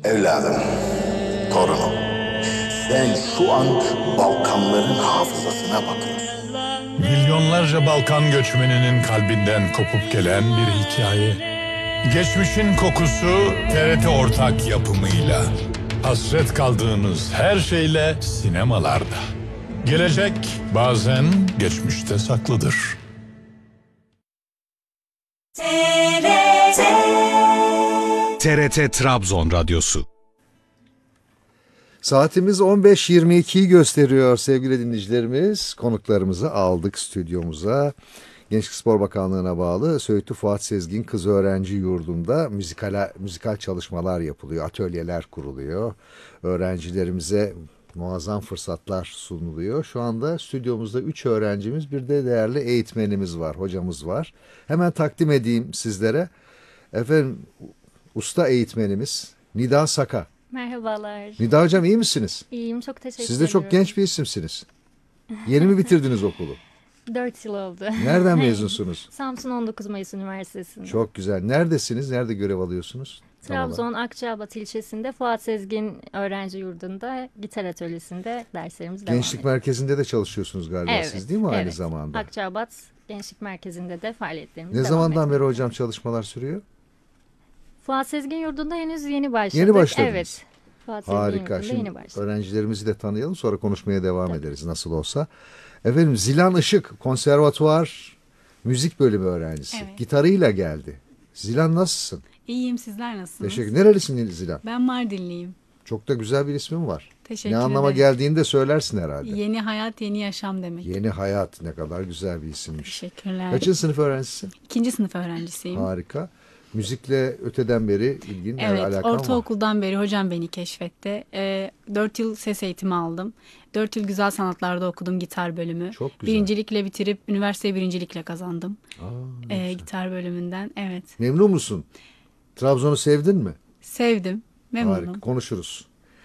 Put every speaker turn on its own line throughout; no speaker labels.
Evladım, torunum, sen şu an Balkanların hafızasına bakıyorsun.
Milyonlarca Balkan göçmeninin kalbinden kopup gelen bir hikaye. Geçmişin kokusu TRT ortak yapımıyla. Hasret kaldığınız her şeyle sinemalarda. Gelecek bazen geçmişte saklıdır.
TRT Trabzon Radyosu.
Saatimiz 15.22'yi gösteriyor sevgili dinleyicilerimiz. Konuklarımızı aldık stüdyomuza. Gençlik Spor Bakanlığı'na bağlı Söğütlü Fuat Sezgin Kız Öğrenci Yurdu'nda müzikal çalışmalar yapılıyor. Atölyeler kuruluyor. Öğrencilerimize muazzam fırsatlar sunuluyor. Şu anda stüdyomuzda 3 öğrencimiz, bir de değerli eğitmenimiz var, hocamız var. Hemen takdim edeyim sizlere. Efendim, usta eğitmenimiz Nida Saka.
Merhabalar.
Nida hocam, iyi misiniz?
İyiyim, çok teşekkür ederim.
Siz de çok genç bir isimsiniz. Yeni mi bitirdiniz okulu?
4 yıl oldu.
Nereden mezunsunuz?
Samsun 19 Mayıs Üniversitesi'nde.
Çok güzel. Neredesiniz? Nerede görev alıyorsunuz?
Trabzon Akçaabat ilçesinde Fuat Sezgin Öğrenci Yurdu'nda gitar atölyesinde derslerimiz devam
Gençlik
ediyor.
merkezinde de çalışıyorsunuz galiba,
Evet,
siz değil mi aynı
evet.
zamanda?
Akçaabat Gençlik Merkezi'nde de faaliyetlerimiz
Ne
devam
zamandan
ediyor.
beri hocam çalışmalar sürüyor?
Fuat Sezgin Yurdu'nda henüz yeni başladık.
Yeni başladınız.
Evet. Fuat Sezgin
Harika.
Yurdu'nda
Şimdi
yeni başladık.
öğrencilerimizi de tanıyalım, sonra konuşmaya devam ederiz nasıl olsa. Efendim, Zilan Işık konservatuvar müzik bölümü öğrencisi.
Evet.
Gitarıyla geldi. Zilan, nasılsın?
İyiyim, sizler nasılsınız?
Teşekkür. Nerelisin Zilan?
Ben Mardinliyim.
Çok da güzel bir ismin var.
Teşekkür
Ne anlama
ederim.
geldiğini de söylersin herhalde.
Yeni hayat, yeni yaşam demek.
Yeni Hayat, ne kadar güzel bir isimmiş.
Teşekkürler.
Kaçıncı sınıf öğrencisisin?
2. sınıf öğrencisiyim.
Harika. Müzikle öteden beri ilgin ve
Evet,
alakan var.
ortaokuldan beri hocam beni keşfetti. 4 yıl ses eğitimi aldım. 4 yıl güzel sanatlarda okudum gitar bölümü.
Çok güzel.
Birincilikle bitirip üniversite birincilikle kazandım.
ne güzel.
Gitar bölümünden. Evet.
Memnun musun? Trabzon'u sevdin mi?
Sevdim. Memnunum.
Harika. Konuşuruz.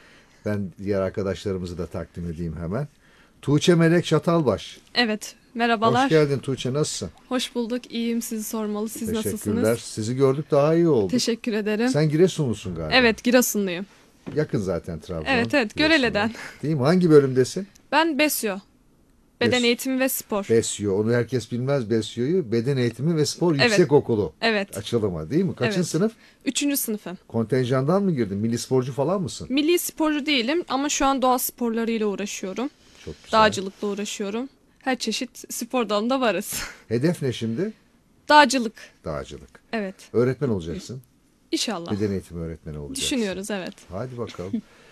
Ben diğer arkadaşlarımızı da takdim edeyim hemen. Tuğçe Melek Çatalbaş.
Evet, merhabalar.
Hoş geldin Tuğçe, nasılsın?
Hoş bulduk. İyiyim, sizi sormalı. Siz
Teşekkürler.
nasılsınız?
Sizi gördük, daha iyi oldu.
Teşekkür ederim.
Sen Giresunlusun galiba.
Evet, Giresunluyum.
Yakın zaten Trabzon.
Evet,
Giresun'a.
Görele'den.
Değil mi? Hangi bölümdesin?
Ben BESYO. Beden
BESYO.
eğitimi ve spor.
BESYO. Onu herkes bilmez, BESYO'yu. Beden Eğitimi ve Spor
Evet.
Yüksekokulu.
Evet.
Açılımı değil mi? Kaçıncı
Evet.
sınıf?
3. sınıfım.
Kontenjandan mı girdin? Milli sporcu falan mısın?
Milli sporcu değilim ama şu an doğa sporlarıyla uğraşıyorum.
Çok güzel.
Dağcılıkla uğraşıyorum. Her çeşit spor dalında varız.
Hedef ne şimdi?
Dağcılık.
Dağcılık.
Evet.
Öğretmen olacaksın.
İnşallah.
Beden eğitimi öğretmeni olacaksın.
Düşünüyoruz, evet.
Hadi bakalım.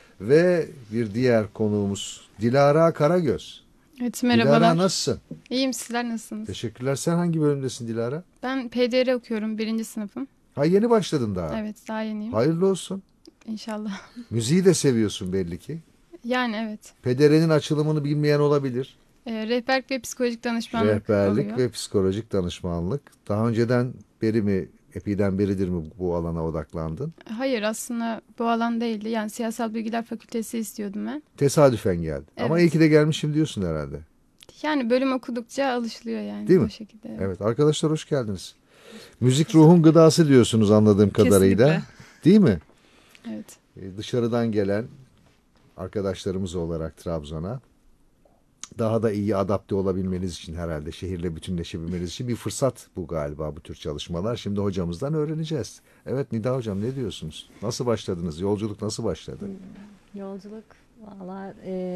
Ve bir diğer konuğumuz Dilara Karagöz.
Evet,
Dilara,
merhabalar.
nasılsın?
İyiyim, sizler nasılsınız?
Teşekkürler. Sen hangi bölümdesin Dilara?
Ben PDR okuyorum, 1. sınıfım.
Ha, yeni başladın daha.
Evet, daha yeniyim.
Hayırlı olsun.
İnşallah.
Müziği de seviyorsun belli ki.
Yani evet.
Pederenin açılımını bilmeyen olabilir.
Rehberlik ve psikolojik danışmanlık
Rehberlik
oluyor.
ve psikolojik danışmanlık. Daha önceden beri mi, epeyden beridir mi bu alana odaklandın?
Hayır, aslında bu alan değildi. Yani Siyasal Bilgiler Fakültesi istiyordum ben.
Tesadüfen geldi. Ama
Evet.
iyi ki de gelmişim diyorsun herhalde.
Yani bölüm okudukça alışılıyor yani.
Değil mi?
O şekilde. Evet.
Evet, arkadaşlar hoş geldiniz. Müzik ruhun gıdası diyorsunuz anladığım kadarıyla.
Kesinlikle.
Değil mi?
Evet.
Dışarıdan gelen arkadaşlarımız olarak Trabzon'a daha da iyi adapte olabilmeniz için, herhalde şehirle bütünleşebilmeniz için bir fırsat bu galiba, bu tür çalışmalar. Şimdi hocamızdan öğreneceğiz. Evet Nida hocam, ne diyorsunuz? Nasıl başladınız? Yolculuk nasıl başladı?
Yolculuk valla